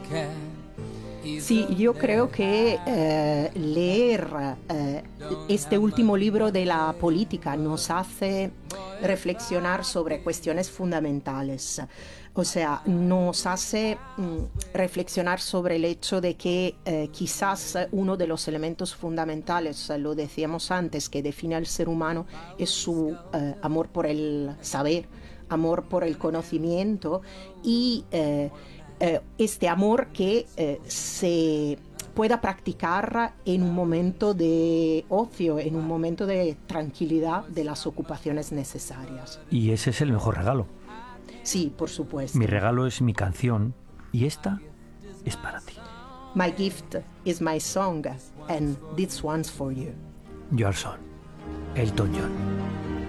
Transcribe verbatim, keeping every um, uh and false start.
Sí, yo creo que eh, leer eh, este último libro de la política nos hace reflexionar sobre cuestiones fundamentales. O sea, nos hace mm, reflexionar sobre el hecho de que eh, quizás uno de los elementos fundamentales, lo decíamos antes, que define al ser humano es su eh, amor por el saber, amor por el conocimiento y eh, eh, este amor que eh, se pueda practicar en un momento de ocio, en un momento de tranquilidad de las ocupaciones necesarias. Y ese es el mejor regalo. Sí, por supuesto. Mi regalo es mi canción y esta es para ti. My gift is my song and this one's for you. Your son, Elton John.